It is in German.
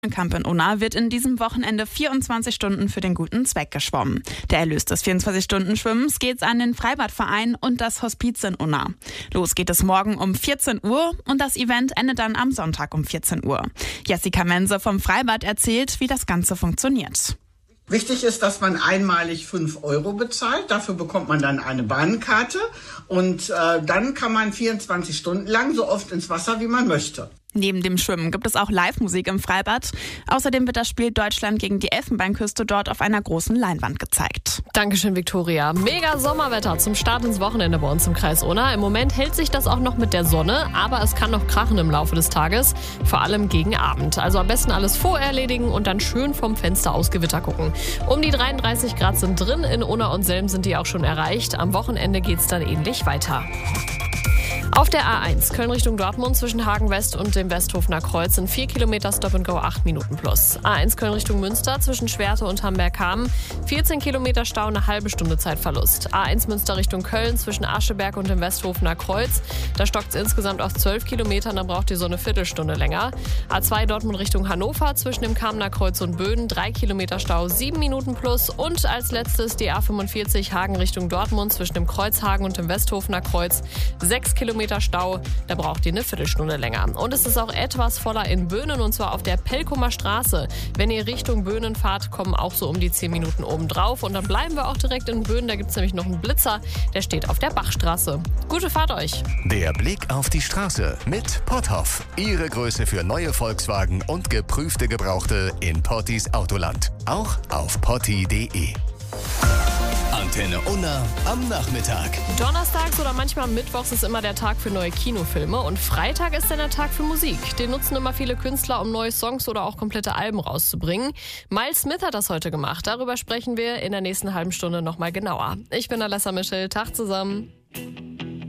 Camp in Unna wird in diesem Wochenende 24 Stunden für den guten Zweck geschwommen. Der Erlös des 24-Stunden-Schwimmens geht an den Freibadverein und das Hospiz in Unna. Los geht es morgen um 14 Uhr und das Event endet dann am Sonntag um 14 Uhr. Jessica Mense vom Freibad erzählt, wie das Ganze funktioniert. Wichtig ist, dass man einmalig 5 Euro bezahlt. Dafür bekommt man dann eine Bahnkarte und dann kann man 24 Stunden lang so oft ins Wasser, wie man möchte. Neben dem Schwimmen gibt es auch Live-Musik im Freibad. Außerdem wird das Spiel Deutschland gegen die Elfenbeinküste dort auf einer großen Leinwand gezeigt. Dankeschön, Viktoria. Mega Sommerwetter zum Start ins Wochenende bei uns im Kreis Unna. Im Moment hält sich das auch noch mit der Sonne, aber es kann noch krachen im Laufe des Tages, vor allem gegen Abend. Also am besten alles vorerledigen und dann schön vom Fenster aus Gewitter gucken. Um die 33 Grad sind drin, in Unna und Selm sind die auch schon erreicht. Am Wochenende geht's dann ähnlich weiter. Auf der A1 Köln Richtung Dortmund zwischen Hagen West und dem Westhofener Kreuz sind 4 Kilometer Stop and Go 8 Minuten plus. A1 Köln Richtung Münster zwischen Schwerte und Hamberg-Hamm 14 Kilometer Stau, eine halbe Stunde Zeitverlust. A1 Münster Richtung Köln zwischen Ascheberg und dem Westhofener Kreuz. Da stockt es insgesamt auf 12 Kilometern, da braucht ihr so eine Viertelstunde länger. A2 Dortmund Richtung Hannover zwischen dem Kamener Kreuz und Böden 3 Kilometer Stau, 7 Minuten plus. Und als letztes die A45 Hagen Richtung Dortmund zwischen dem Kreuzhagen und dem Westhofener Kreuz 6 Kilometer Stau, da braucht ihr eine Viertelstunde länger. Und es ist auch etwas voller in Böhnen und zwar auf der Pelkumer Straße. Wenn ihr Richtung Böhnen fahrt, kommen auch so um die 10 Minuten oben drauf. Und dann bleiben wir auch direkt in Böhnen, da gibt es nämlich noch einen Blitzer, der steht auf der Bachstraße. Gute Fahrt euch! Der Blick auf die Straße mit Potthoff. Ihre Größe für neue Volkswagen und geprüfte Gebrauchte in Pottis Autoland. Auch auf potti.de. Antenne Unna am Nachmittag. Donnerstags oder manchmal mittwochs ist immer der Tag für neue Kinofilme und Freitag ist dann der Tag für Musik. Den nutzen immer viele Künstler, um neue Songs oder auch komplette Alben rauszubringen. Miles Smith hat das heute gemacht. Darüber sprechen wir in der nächsten halben Stunde nochmal genauer. Ich bin Alessa Michel. Tag zusammen.